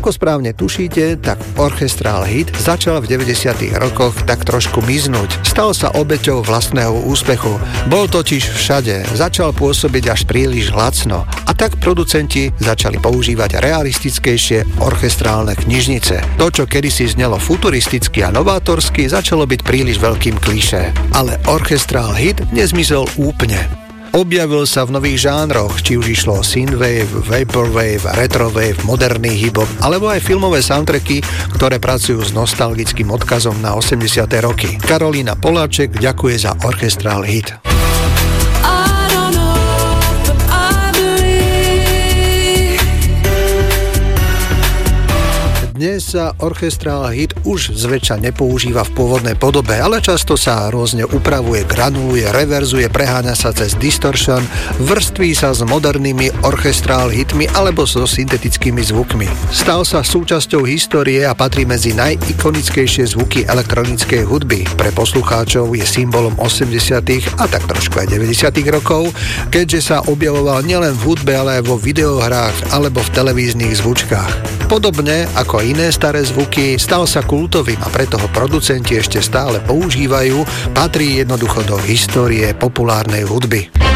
Ako správne tušíte, tak orchestrál hit začal v 90. rokoch tak trošku miznúť. Stal sa obeťou vlastného úspechu. Bol totiž všade, začal pôsobiť až príliš lacno a tak producenti začali používať realistickejšie orchestrálne knižnice. To, čo kedysi znelo futuristicky a novátorsky, začalo byť príliš veľkým klišé. Ale orchestrál hit nezmizol úplne. Objavil sa v nových žánroch, či už išlo synthwave, vaporwave, retrowave, moderný hip-hop, alebo aj filmové soundtracky, ktoré pracujú s nostalgickým odkazom na 80. roky. Karolína Poláček ďakuje za orchestrál hit. Dnes sa orchestrál hit už zväčša nepoužíva v pôvodnej podobe, ale často sa rôzne upravuje, granuluje, reverzuje, preháňa sa cez distortion, vrství sa s modernými orchestrál hitmi alebo so syntetickými zvukmi. Stal sa súčasťou histórie a patrí medzi najikonickejšie zvuky elektronickej hudby. Pre poslucháčov je symbolom 80. a tak trošku aj 90. rokov, keďže sa objavoval nielen v hudbe, ale aj vo videohrách alebo v televíznych zvučkách. Podobne ako iné staré zvuky, stal sa kultovým a preto ho producenti ešte stále používajú, patrí jednoducho do histórie populárnej hudby.